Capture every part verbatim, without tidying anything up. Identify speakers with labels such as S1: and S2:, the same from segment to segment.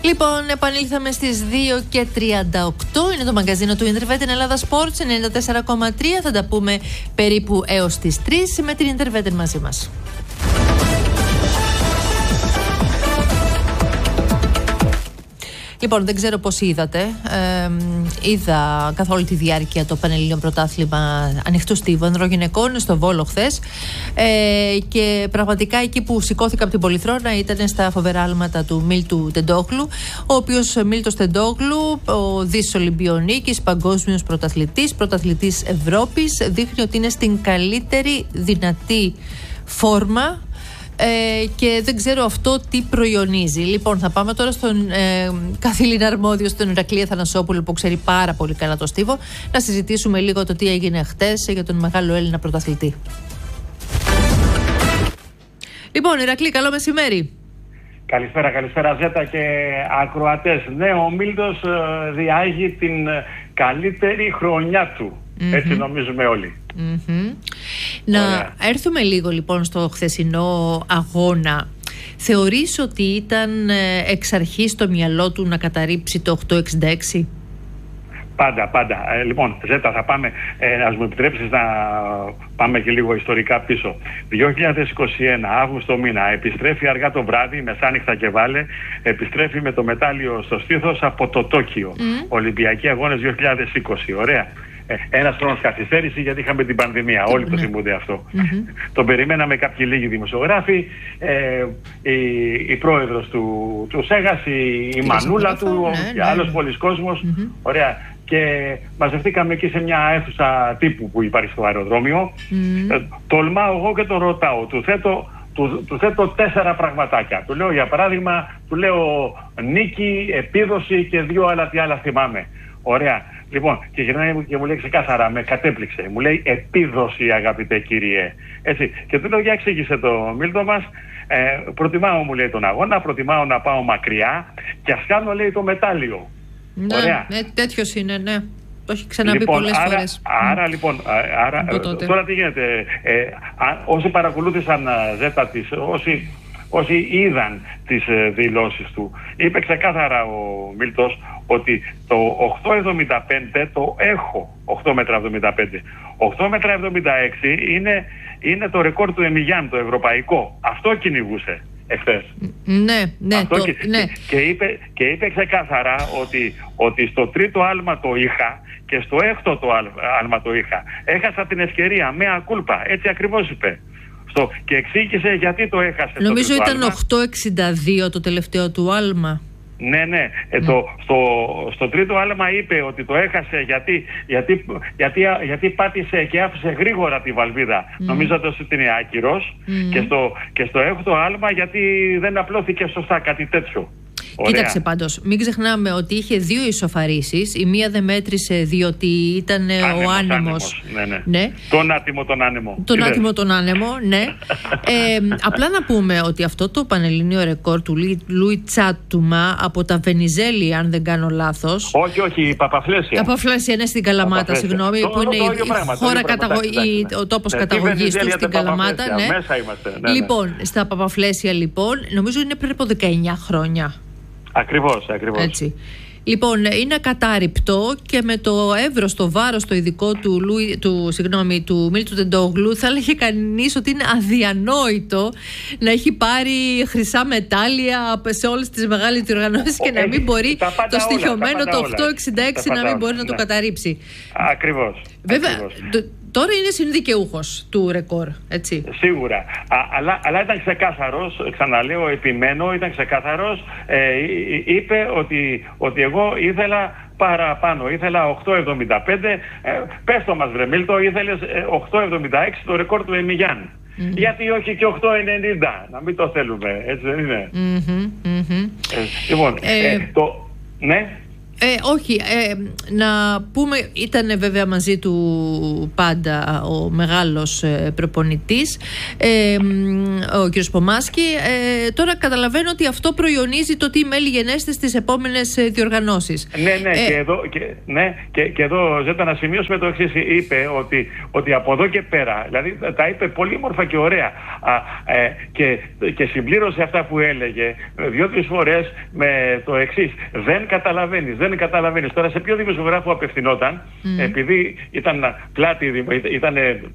S1: Λοιπόν, επανήλθαμε στις δύο και τριάντα οκτώ. Είναι το μαγκαζίνο του Intervetten Ελλάδα Sports ενενήντα τέσσερα κόμμα τρία. Θα τα πούμε περίπου έως τις τρεις με την Intervetten μαζί μας. Λοιπόν, δεν ξέρω πώς είδατε. Ε, είδα καθ' όλη τη διάρκεια το Πανελλήνιο Πρωτάθλημα Ανοιχτού Στίβου Ανδρογυναικών στο Βόλο χθες. Ε, και πραγματικά εκεί που σηκώθηκα από την Πολυθρόνα ήταν στα φοβερά άλματα του Μίλτου Τεντόγλου. Ο οποίος Μίλτος Τεντόγλου, ο δις Ολυμπιονίκης, παγκόσμιος πρωταθλητής, πρωταθλητής Ευρώπης, δείχνει ότι είναι στην καλύτερη δυνατή φόρμα. Ε, και δεν ξέρω αυτό τι προϊονίζει. Λοιπόν, θα πάμε τώρα στον ε, καθήλυνα αρμόδιο, στον Ηρακλή Αθανασόπουλο, που ξέρει πάρα πολύ καλά το στίβο, να συζητήσουμε λίγο το τι έγινε χτες για τον μεγάλο Έλληνα πρωταθλητή. Λοιπόν, Ηρακλή, καλό μεσημέρι.
S2: Καλησπέρα, καλησπέρα Ζέτα και ακροατές. Ναι, ο Μίλτος ε, διάγει την ε, καλύτερη χρονιά του. Mm-hmm. Έτσι νομίζουμε όλοι.
S1: Mm-hmm. Να Ωραία. έρθουμε λίγο λοιπόν στο χθεσινό αγώνα. Θεωρείς ότι ήταν εξ αρχής στο μυαλό του να καταρρύψει το οκτώ εξήντα έξι?
S2: Πάντα, πάντα. Ε, λοιπόν, Ζέτα, θα πάμε, ε, ας μου επιτρέψεις να πάμε και λίγο ιστορικά πίσω. δύο χιλιάδες είκοσι ένα, Αύγουστο μήνα, επιστρέφει αργά το βράδυ, μεσάνυχτα και βάλε, επιστρέφει με το μετάλλιο στο στήθος από το Τόκιο. Mm. Ολυμπιακοί Αγώνες δύο χιλιάδες είκοσι. Ωραία. Ένας χρόνος καθυστέρηση γιατί είχαμε την πανδημία. Mm-hmm. Όλοι το θυμούνται αυτό. Mm-hmm. Τον περιμέναμε κάποιοι λίγοι δημοσιογράφοι, ε, η, η πρόεδρος του, του ΣΕΓΑΣ, η, η μανούλα του, ναι, και ναι, άλλος ναι. πολλής κόσμος. Mm-hmm. Ωραία. Και μαζευτήκαμε εκεί σε μια αίθουσα τύπου που υπάρχει στο αεροδρόμιο. Mm-hmm. Ε, τολμάω εγώ και τον ρωτάω. Του θέτω, του, του θέτω τέσσερα πραγματάκια. Του λέω για παράδειγμα, του λέω νίκη, επίδοση και δύο άλλα τι άλλα θυμάμαι. Ωραία. Λοιπόν, και γυρνάει και μου λέει ξεκάθαρα, με κατέπληξε. Μου λέει επίδοση, αγαπητέ κύριε. Έτσι. Και του λέω, για εξήγησε το Μίλτο μας. Ε, προτιμάω, μου λέει, τον αγώνα, προτιμάω να πάω μακριά και ας κάνω, λέει, το μετάλλιο. Ναι, Ωραία.
S1: Ναι, τέτοιος είναι, ναι. Το έχει ξαναπεί
S2: λοιπόν,
S1: πολλές
S2: άρα,
S1: φορές.
S2: Άρα, λοιπόν, άρα, τώρα τι γίνεται. Ε, α, όσοι παρακολούθησαν Ζέτα της, όσοι, όσοι είδαν τις ε, δηλώσεις του, είπε ξεκάθαρα ο Μίλτος ότι το οκτώ εβδομήντα πέντε το έχω, οκτώ μέτρα εβδομήντα πέντε. οκτώ μέτρα εβδομήντα έξι είναι, είναι το ρεκόρ του Εμιγιάν, το ευρωπαϊκό. Αυτό κυνηγούσε εχθές.
S1: Ναι, ναι,
S2: Αυτό
S1: το,
S2: και,
S1: ναι.
S2: Και, είπε, και είπε ξεκάθαρα ότι, ότι στο τρίτο άλμα το είχα και στο έκτο το άλμα το είχα. Έχασα την ευκαιρία, μea culpa, έτσι ακριβώς είπε. Στο, και εξήγησε γιατί το έχασε.
S1: Νομίζω ήταν οκτώ εξήντα δύο το τελευταίο του άλμα.
S2: Ναι, ναι. Ε, το, στο, στο τρίτο άλμα είπε ότι το έχασε γιατί, γιατί, γιατί, γιατί πάτησε και άφησε γρήγορα τη βαλβίδα. Mm. Νομίζοντας ότι είναι άκυρος. Mm. Και, στο, και στο έκτο άλμα γιατί δεν απλώθηκε σωστά, κάτι τέτοιο. Ωραία.
S1: Κοίταξε πάντως, μην ξεχνάμε ότι είχε δύο ισοφαρίσεις. Η μία δεν μέτρησε διότι ήταν άνεμος, ο άνεμος.
S2: άνεμος. Ναι, ναι.
S1: Ναι.
S2: Τον άτιμο τον άνεμο.
S1: Τον Είδες. άτιμο τον άνεμο, ναι. ε, απλά να πούμε ότι αυτό το πανελληνίο ρεκόρ του Λούι Τσάτουμα από τα Βενιζέλη, αν δεν κάνω λάθος.
S2: Όχι, όχι, η Παπαφλέσια.
S1: Παπαφλέσια είναι στην Καλαμάτα, συγγνώμη, το, που είναι το, το, η, πράγμα, η χώρα καταγωγή, ο τόπος ναι, καταγωγής του στην Καλαμάτα. Ναι.
S2: Μέσα είμαστε. Ναι,
S1: λοιπόν, ναι. στα Παπαφλέσια, λοιπόν, νομίζω είναι πριν από δεκαεννιά χρόνια.
S2: Ακριβώς, ακριβώς.
S1: Έτσι. Λοιπόν, είναι ακατάρριπτο και με το εύρος, το βάρος, το ειδικό του, Λουί, του, συγγνώμη, του Μίλτου Τεντόγλου, θα έλεγε κανείς ότι είναι αδιανόητο να έχει πάρει χρυσά μετάλλια σε όλες τις μεγάλες διοργανώσεις και να μην μπορεί το στοιχειωμένο το οκτώ εξήντα έξι να μην μπορεί να το καταρρύψει.
S2: Ακριβώς.
S1: Βέβαια,
S2: ακριβώς.
S1: τώρα είναι συνδικαιούχος του ρεκόρ, έτσι.
S2: Σίγουρα. Α, αλλά, αλλά ήταν ξεκάθαρος, ξαναλέω, επιμένω, ήταν ξεκάθαρος. Ε, είπε ότι, ότι εγώ ήθελα παραπάνω, ήθελα οκτώ εβδομήντα πέντε. Ε, πες το μας, βρε Μίλτο, ήθελες οκτώ εβδομήντα έξι το ρεκόρ του Εμιγιάν. Mm-hmm. Γιατί όχι και οκτώ ενενήντα, να μην το θέλουμε, έτσι δεν είναι.
S1: Mm-hmm, mm-hmm.
S2: Ε, λοιπόν, ε, ε, το... Ναι.
S1: Ε, όχι, ε, να πούμε, ήταν βέβαια μαζί του πάντα ο μεγάλος ε, προπονητής, ε, ο κ. Πομάσκι. Ε, τώρα καταλαβαίνω ότι αυτό προϊονίζει το τι μέλη γενέστε στις επόμενες ε, διοργανώσεις.
S2: Ναι, ναι,
S1: ε,
S2: και, εδώ, και, ναι και, και εδώ Ζέτα να σημειώσουμε το εξής. Είπε ότι, ότι από εδώ και πέρα, δηλαδή τα είπε πολύ μόρφα και ωραία, α, ε, και, και συμπλήρωσε αυτά που έλεγε δύο-τρεις φορές με το εξής. Δεν καταλαβαίνεις, δεν καταλαβαίνεις. Τώρα σε ποιο δημοσιογράφο απευθυνόταν, mm. επειδή ήταν πλάτη, ήταν,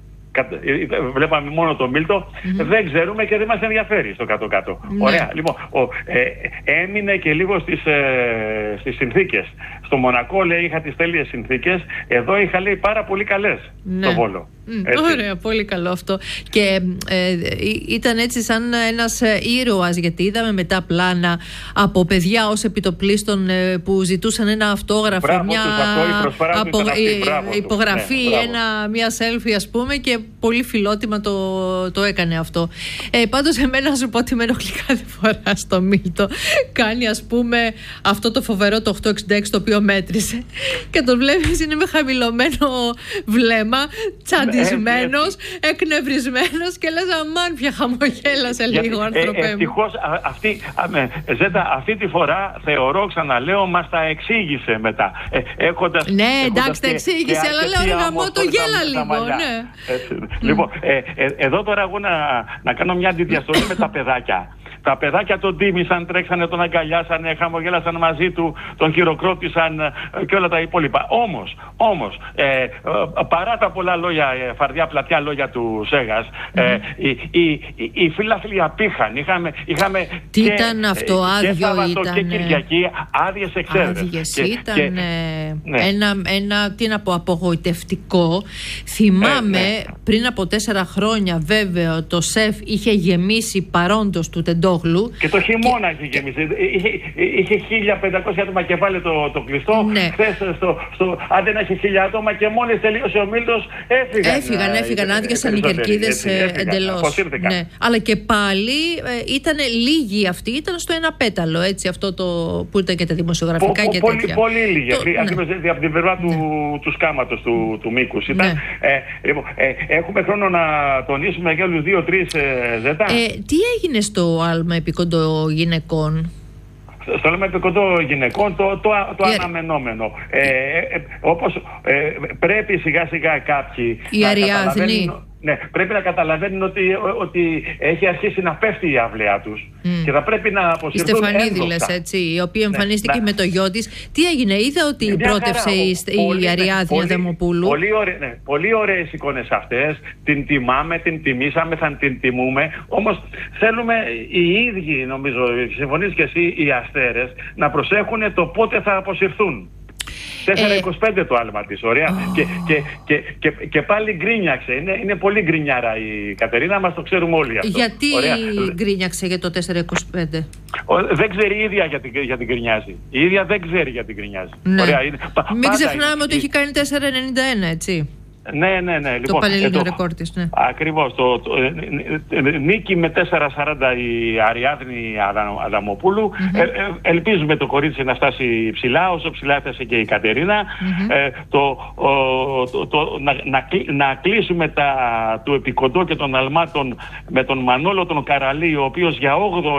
S2: βλέπαμε μόνο τον Μίλτο, mm-hmm. δεν ξέρουμε και δεν μας ενδιαφέρει στο κάτω-κάτω. Mm. Ωραία. Λοιπόν, ο, ε, έμεινε και λίγο στις, ε, στις συνθήκες. Στο Μονακό, λέει, είχα τις τέλειες συνθήκες. Εδώ είχα, λέει, πάρα πολύ καλές, ναι. στο Βόλο.
S1: Mm, ωραία, πολύ καλό αυτό. Και ε, ήταν έτσι σαν ένας ήρωας, γιατί είδαμε μετά πλάνα από παιδιά ως επιτοπλίστων ε, που ζητούσαν ένα αυτόγραφο,
S2: μπράβο,
S1: μια
S2: αυτό,
S1: απο, αυτή,
S2: μπράβο,
S1: υπογραφή,
S2: ναι,
S1: ένα, μια selfie ας πούμε, και πολύ φιλότιμα το, το έκανε αυτό. Ε, πάντως εμένα, να σου πω ότι με ενοχλεί κάθε φορά στο Μίλτο. Κάνει ας πούμε αυτό το φοβερό το οκτώ εξήντα έξι το οποίο μέτρησε και τον βλέπεις είναι με χαμηλωμένο βλέμμα, τσαντισμένος, εκνευρισμένος και λες αμάν πια χαμογέλασε λίγο, άνθρωπε μου.
S2: Ευτυχώς αυτή, Ζέτα, αυτή τη φορά θεωρώ, ξαναλέω, μας τα εξήγησε μετά. Ε, έχοντας,
S1: ναι,
S2: έχοντας
S1: εντάξει,
S2: και,
S1: τα εξήγησε, αλλά λέω ρε γαμό το γέλα λίγο, ναι.
S2: Mm. Λοιπόν, ε, ε, εδώ τώρα εγώ να, να κάνω μια αντιδιαστολή με τα παιδάκια. Τα παιδάκια τον τίμησαν, τρέξανε, τον αγκαλιάσανε, χαμογέλασαν μαζί του, τον χειροκρότησαν ε, και όλα τα υπόλοιπα. Όμως, όμως, ε, ε, παρά τα πολλά λόγια, ε, φαρδιά πλατιά λόγια του Σέγας, ε, mm-hmm. οι, οι, οι, οι φίλαθλοι απήχαν. Είχαμε, είχαμε
S1: τι
S2: και,
S1: ήταν αυτό, άδειο
S2: και Σάββατο
S1: ήταν,
S2: και Κυριακή, άδειες εξέδρες.
S1: Άδειες
S2: και,
S1: ήταν,
S2: και,
S1: ναι. ένα, ένα, τι να πω, απογοητευτικό. Θυμάμαι ε, ναι. πριν από τέσσερα χρόνια, βέβαια, το ΣΕΦ είχε γεμίσει παρόντος του Τεντόγλου.
S2: Και το χειμώνα και... είχε γεμίσει. Είχε, είχε χίλια πεντακόσια άτομα και βάλε το, το κλειστό.
S1: Ναι.
S2: Χθες στο, στο, άντε να έχει χίλια άτομα και μόλις τελείωσε ο Μίλτος έφυγαν.
S1: Έφυγαν, έφυγαν, άδειασαν οι κερκίδες εντελώς. Ναι. Αλλά και πάλι ε, ήταν λίγοι αυτοί, ήταν στο ένα πέταλο, έτσι, αυτό το που ήταν και τα δημοσιογραφικά πο, και
S2: πολύ,
S1: τέτοια.
S2: Πολύ λίγοι.
S1: Το,
S2: ναι. Από την πλευρά του, ναι. του σκάματος, του, του μήκους ήταν. Ναι. Ε, λοιπόν, ε, έχουμε χρόνο να τονίσουμε για άλλους δύο-τρεις ε, Ζέτα.
S1: Ε, τι έγινε στο άλμα επικοντό γυναικών?
S2: Στο άλμα επικοντό γυναικών το, το, το yeah. αναμενόμενο. Ε, ε, όπως ε, πρέπει σιγά σιγά κάποιοι
S1: οι Αριάδνοι.
S2: Ναι, πρέπει να καταλαβαίνουν ότι, ότι έχει αρχίσει να πέφτει η αυλαία τους mm. και θα πρέπει να αποσυρθούν.
S1: Η Στεφανίδη λες, έτσι, η οποία εμφανίστηκε ναι, με το γιο της. Τι έγινε, είδα ότι πρότευσε η, η Αριάδνη Αδαμοπούλου.
S2: Πολύ, ωραί, ναι, πολύ ωραίες εικόνες αυτές. Την τιμάμε, την τιμήσαμε, θα την τιμούμε. Όμως θέλουμε οι ίδιοι, νομίζω, συμφωνείς και εσύ, οι αστέρες, να προσέχουν το πότε θα αποσυρθούν. τέσσερα είκοσι πέντε ε... το άλμα της, ωραία. Oh. Και, και, και, και, και πάλι γκρίνιαξε. Είναι, είναι πολύ γκρινιάρα η Κατερίνα, μας το ξέρουμε όλοι αυτό.
S1: Γιατί ωραία. γκρίνιαξε για το τέσσερα είκοσι πέντε?
S2: Δεν ξέρει η ίδια γιατί, γιατί γκρινιάζει. Η ίδια δεν ξέρει γιατί γκρινιάζει.
S1: Ναι.
S2: Ωραία, είναι,
S1: μην ξεχνάμε είναι, ότι έχει κάνει τέσσερα ενενήντα ένα, έτσι.
S2: Ναι, ναι, ναι.
S1: Το
S2: λοιπόν,
S1: πανελλήνιο ρεκόρ της, ναι.
S2: Ακριβώς. Το, το, ε, ε, νίκη με τέσσερα σαράντα η Αριάδνη Αδαμοπούλου. Mm-hmm. Ε, ε, ελπίζουμε το κορίτσι να φτάσει ψηλά, όσο ψηλά έφτασε και η Κατερίνα. Mm-hmm. Ε, το, ο, το, το, να, να, να κλείσουμε τα, του επικοντό και των αλμάτων με τον Μανόλο τον Καραλή, ο οποίος για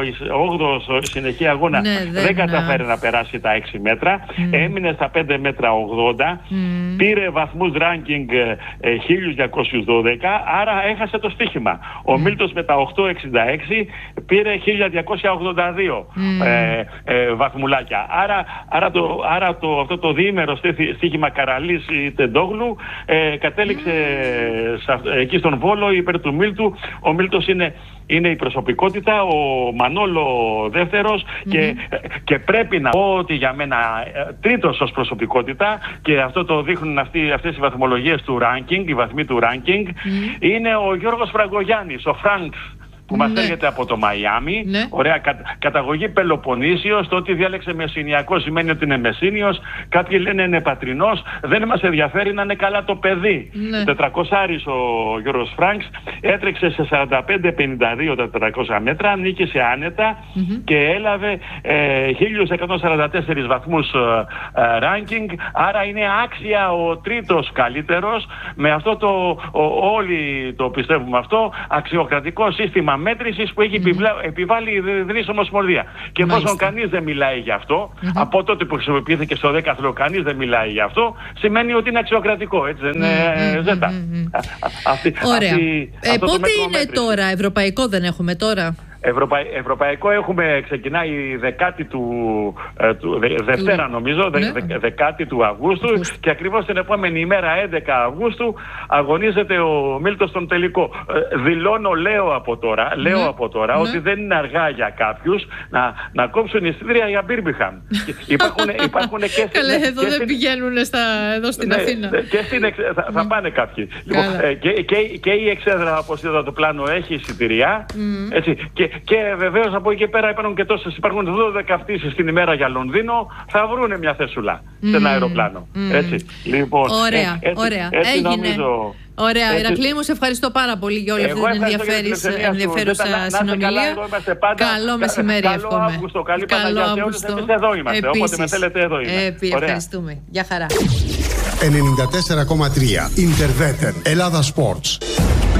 S2: όγδοο συνεχή αγώνα ναι, δεν, δεν καταφέρει να περάσει τα έξι μέτρα. Mm. Έμεινε στα πέντε μέτρα ογδόντα. Mm. Πήρε βαθμούς ranking χίλια διακόσια δώδεκα, άρα έχασε το στοίχημα. Ο mm. Μίλτος με τα οκτώ εξήντα έξι πήρε χίλια διακόσια ογδόντα δύο mm. ε, ε, βαθμουλάκια. Άρα, άρα, το, άρα το, αυτό το διήμερο στοίχημα Καραλής Τεντόγλου ε, κατέληξε mm. σα, εκεί στον Βόλο υπέρ του Μίλτου. Ο Μίλτος είναι, είναι η προσωπικότητα, ο Μανόλο δεύτερος mm. και, και πρέπει να πω ότι για μένα τρίτος ως προσωπικότητα, και αυτό το δείχνουν αυτοί, αυτές οι βαθμολογίες του ranking, οι βαθμοί του ranking, mm. είναι ο Γιώργος Φραγκογιάννης, ο Φρανκς, που μας
S1: ναι.
S2: έρχεται από το Μαϊάμι.
S1: Ναι.
S2: Ωραία, κα, καταγωγή Πελοποννήσιος. Το ότι διάλεξε Μεσσηνιακό σημαίνει ότι είναι Μεσσήνιος. Κάποιοι λένε είναι Πατρινός. Δεν μας ενδιαφέρει να είναι καλά το παιδί.
S1: Ναι.
S2: τετρακόσιάρης ο Γιώργος Φρανκς, έτρεξε σε σαράντα πέντε πενήντα δύο τα τετρακόσια μέτρα, νίκησε άνετα mm-hmm. και έλαβε ε, χίλια εκατόν σαράντα τέσσερις βαθμούς ε, ε, ranking. Άρα είναι άξια ο τρίτος καλύτερος. Με αυτό το ο, όλοι το πιστεύουμε αυτό, αξιοκρατικό σύστημα μέτρησης που έχει mm-hmm. επιβλα, επιβάλει η Διεθνής Ομοσπονδία. Και εφόσον κανείς δεν μιλάει γι' αυτό, mm-hmm. από τότε που χρησιμοποιήθηκε στο δέκαθλο κανείς δεν μιλάει γι' αυτό, σημαίνει ότι είναι αξιοκρατικό. Έτσι δεν είναι, mm-hmm. Ζέτα.
S1: Mm-hmm.
S2: Αυτή,
S1: Ωραία.
S2: Αυτή,
S1: ε, πότε είναι τώρα, ευρωπαϊκό δεν έχουμε τώρα?
S2: Ευρωπα... Ευρωπαϊκό έχουμε, ξεκινάει η δεκάτη του, ε, του δε, Δευτέρα νομίζω, δε, ναι. δε, δεκάτη του Αυγούστου Αυγούστου. Και ακριβώς την επόμενη ημέρα έντεκα Αυγούστου αγωνίζεται ο Μίλτος στον τελικό. Ε, δηλώνω, λέω από τώρα, λέω ναι. από τώρα ναι. ότι δεν είναι αργά για κάποιους να, να κόψουν εισιτήρια για Μπίρμιγχαμ. υπάρχουν, υπάρχουν και στην...
S1: Καλέ, εδώ
S2: και
S1: δεν
S2: στην...
S1: πηγαίνουν στα, εδώ στην
S2: ναι,
S1: Αθήνα.
S2: Και στην εξ... θα, θα πάνε κάποιοι. Λοιπόν, ε, και, και, και η εξέδρα, όπως είδα το πλάνο, έχει εισιτηριά. Mm. Έτσι, και, και βεβαίως από εκεί και πέρα υπάρχουν και τόσες, υπάρχουν δώδεκα πτήσεις την ημέρα για Λονδίνο, θα βρούνε μια θεσούλα mm. σε ένα αεροπλάνο. Mm. Έτσι. Λοιπόν,
S1: ωραία,
S2: ε, έτσι,
S1: ωραία.
S2: Έτσι
S1: έγινε.
S2: Νομίζω,
S1: ωραία,
S2: έτσι.
S1: Ηρακλή μου, σε ευχαριστώ πάρα πολύ για όλη αυτή την ενδιαφέρουσα συνομιλία. Καλό μεσημέρι, εύχομαι.
S2: Καλό Αύγουστο, καλή Παναγιά σε όλους. Εμείς εδώ είμαστε, όποτε με θέλετε εδώ είμαστε.
S1: Ευχαριστούμε. Γεια χαρά.
S3: ενενήντα τέσσερα κόμμα τρία Interveten Ελλάδα Sports.